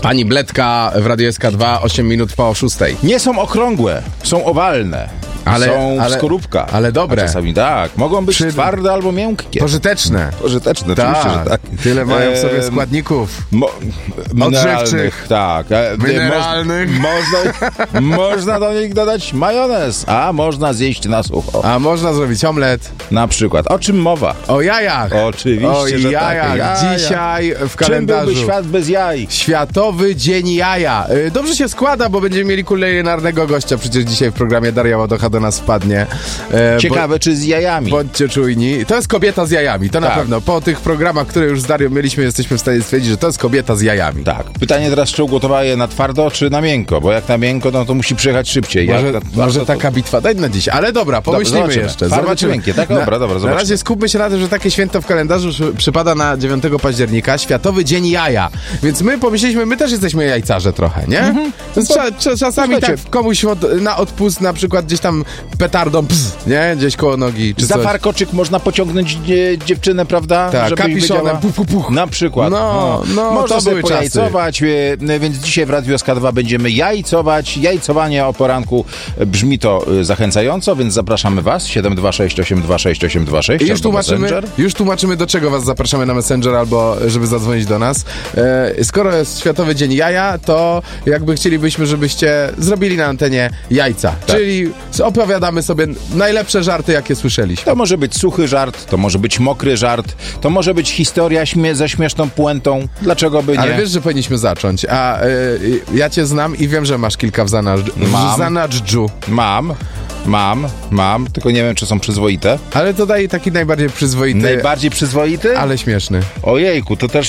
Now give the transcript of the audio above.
Pani Bledka w Radiu SK2, 8 minut po 6. Nie są okrągłe, są owalne. Są w skorupkach. Ale dobre. A czasami tak. Mogą być twarde albo miękkie. Pożyteczne. Pożyteczne, oczywiście, że tak. Tyle mają w sobie składników. Mineralnych. Tak. Mineralnych. Można do nich dodać majonez, a można zjeść na sucho. A można zrobić omlet. Na przykład. O czym mowa? O jajach. Oczywiście, o że jajach. Tak. Dzisiaj w kalendarzu. Czym byłby świat bez jaj? Światowy Dzień Jaja. Dobrze się składa, bo będziemy mieli kulinarnego gościa przecież dzisiaj w programie. Daria Ładocha do nas wpadnie. Ciekawe, czy z jajami. Bądźcie czujni. To jest kobieta z jajami, to na pewno. Po tych programach, które już z Darią mieliśmy, jesteśmy w stanie stwierdzić, że to jest kobieta z jajami. Tak. Pytanie teraz, czy ugotowała je na twardo, czy na miękko? Bo jak na miękko, no to musi przyjechać szybciej. Może taka bitwa dać na dziś. Ale dobra, pomyślimy jeszcze. Zobaczymy. Miękkie, tak? Dobra, Na razie skupmy się na tym, że takie święto w kalendarzu przypada na 9 października, Światowy Dzień Jaja. Więc my pomyśleliśmy, my też jesteśmy jajcarze trochę, nie? Czasami tak komuś na odpust, na przykład gdzieś tam petardą, nie? Gdzieś koło nogi, czy za warkoczyk można pociągnąć dziewczynę, prawda? Tak, kapiszonem, puch. Na przykład. Można sobie pojajcować, więc dzisiaj w Radiu SK2 będziemy jajcować. Jajcowanie o poranku brzmi to zachęcająco, więc zapraszamy was. 726826826. I już tłumaczymy, do czego was zapraszamy na Messenger albo żeby zadzwonić do nas. Skoro jest Światowy Dzień Jaja, to jakby chcielibyśmy, żebyście zrobili na antenie jajca. Tak. Czyli opowiadamy sobie najlepsze żarty, jakie słyszeliśmy. To może być suchy żart, to może być mokry żart, to może być historia ze śmieszną puentą. Dlaczego by nie? Ale wiesz, że powinniśmy zacząć. A ja cię znam i wiem, że masz kilka w zanadżdżu. Mam, tylko nie wiem, czy są przyzwoite. Ale to daj taki najbardziej przyzwoity. Najbardziej przyzwoity? Ale śmieszny. Ojejku, to też